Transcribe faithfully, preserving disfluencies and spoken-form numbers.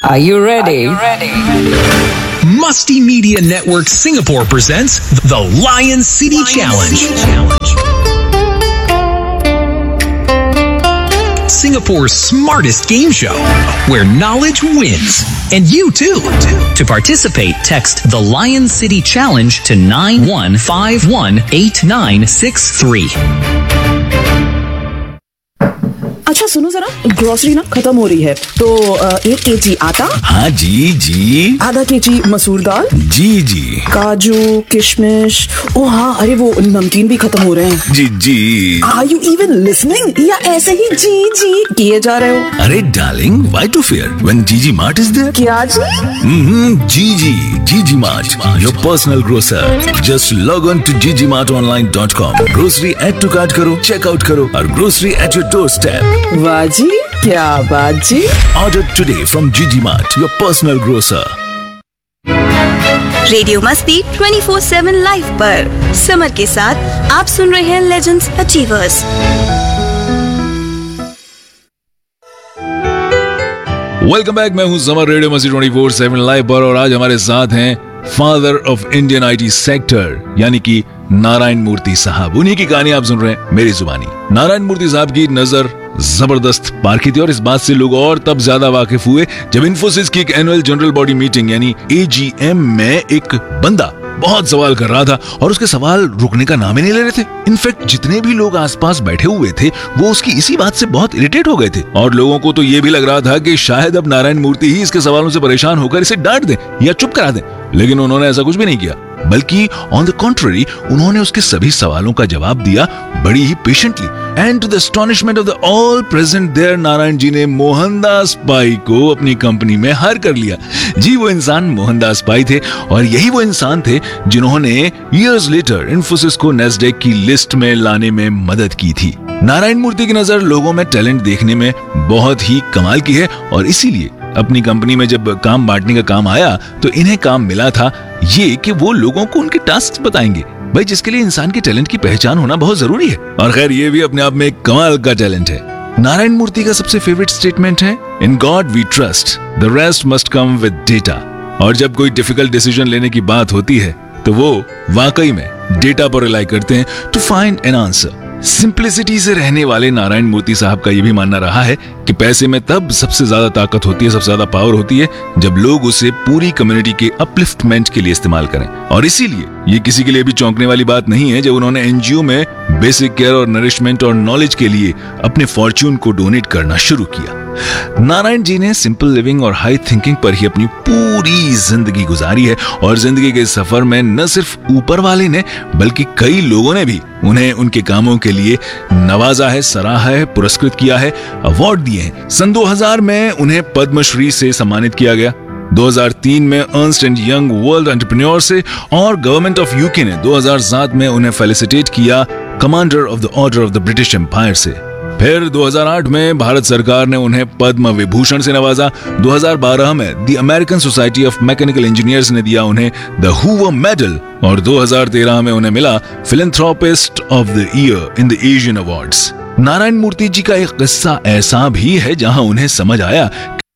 Are you ready? Musty Media Network Singapore presents the Lion City Challenge. Singapore's smartest game show, where knowledge wins. And you too. To participate, text the Lion City Challenge to nine one five one eight nine six three. अच्छा सुनो जरा, grocery ना खत्म हो रही है तो अ, एक केजी आटा। हाँ जी जी। आधा केजी मसूर दाल। जी जी। काजू किशमिश। ओ हाँ, अरे वो नमकीन भी खत्म हो रहे हैं। जी जी। आर यू इवन लिसनिंग या ऐसे ही जी जी किए जा रहे हो? अरे darling, why to fear when जीजी मार्ट इज देयर? क्या जी? हम्म, जीजी जीजी mart, your personal grocer. Just log on to ji G mart online dot com, grocery add to cart करो, चेकआउट करो और grocery at your door step. वाह जी, क्या बात जी। Order today from Gigi Mart, your personal grocer. Radio मस्ती twenty four seven live पर summer के साथ आप सुन रहे हैं लेजेंड्स अचीवर्स। वेलकम बैक, मैं हूं समर, रेडियो मस्ती ट्वेंटी फोर सेवन लाइव पर, और आज हमारे साथ हैं father of Indian IT sector यानी कि नारायण मूर्ति साहब। उन्हीं की कहानी आप सुन रहे हैं मेरी जुबानी। नारायण मूर्ति साहब की नजर जबरदस्त पारखी थी, और इस बात से लोग और तब ज्यादा वाकिफ हुए जब इन्फोसिस की एक एनुअल जनरल बॉडी मीटिंग यानी ए जी एम में एक बंदा बहुत सवाल कर रहा था और उसके सवाल रुकने का नाम ही नहीं ले रहे थे। इनफैक्ट जितने भी लोग आसपास बैठे हुए थे वो उसकी इसी बात से बहुत इरिटेट हो गए थे, और लोगों को तो ये भी लग रहा था कि शायद अब नारायण मूर्ति ही इसके सवालों से परेशान होकर इसे डांट दें या चुप करा दें। लेकिन उन्होंने ऐसा कुछ भी नहीं किया, बल्कि ऑन द कॉन्ट्ररी उन्होंने उसके सभी सवालों का जवाब दिया बड़ी ही patiently. And to the astonishment of the all present there, Narayan ji ने मोहनदास पाई को अपनी कंपनी में हायर कर लिया। जी वो इंसान मोहनदास पाई थे, और यही वो इंसान थे जिन्होंने इयर्स लेटर इन्फोसिस को नैस्डैक की लिस्ट में लाने में मदद की थी। नारायण मूर्ति की नजर लोगों में टैलेंट देखने में बहुत ही कमाल की है, और इसीलिए अपनी कंपनी में जब काम बांटने का काम आया तो इन्हें काम मिला था ये कि वो लोगों को उनके टास्क बताएंगे, भाई जिसके लिए इंसान के टैलेंट की पहचान होना बहुत जरूरी है। और खैर ये भी अपने आप में एक कमाल का टैलेंट है। नारायण मूर्ति का सबसे फेवरेट स्टेटमेंट है, in God we trust, the rest must come with data. और जब कोई डिफिकल्ट डिसीजन लेने की बात होती है तो वो वाकई में डेटा पर रिलाई करते हैं to find an answer. Simplicity से रहने वाले नारायण मूर्ति साहब का यह भी मानना रहा है कि पैसे में तब सबसे ज्यादा ताकत होती है, सबसे ज्यादा पावर होती है जब लोग उसे पूरी कम्युनिटी के अपलिफ्टमेंट के लिए इस्तेमाल करें। और इसीलिए ये किसी के लिए भी चौंकने वाली बात नहीं है जब उन्होंने एनजीओ में बेसिक केयर और नरिशमेंट और नॉलेज के लिए अपने फॉर्च्यून को डोनेट करना शुरू किया। नारायण जी ने सिंपल लिविंग और हाई थिंकिंग पर ही अपनी पूरी जिंदगी गुजारी है, और जिंदगी के सफर में न सिर्फ ऊपर वाले ने बल्कि कई लोगों ने भी उन्हें उनके कामों के लिए नवाजा है, सराहा है, पुरस्कृत किया है, अवार्ड दिए हैं। सन दो हज़ार में उन्हें पद्मश्री से सम्मानित किया गया, दो हज़ार तीन में Ernst and young world entrepreneur से, और गवर्नमेंट ऑफ यूके ने दो हज़ार सात में उन्हें फेलिसिटेट किया commander of the order of the British empire से। फिर दो हज़ार आठ में भारत सरकार ने उन्हें पद्म विभूषण से नवाजा। दो हज़ार बारह में the American society of mechanical engineers ने दिया उन्हें द हूवर मेडल, और दो हज़ार तेरह में उन्हें मिला philanthropist of the year in the Asian awards. Narayan मूर्ति जी का एक किस्सा ऐसा भी है जहां उन्हें समझ आया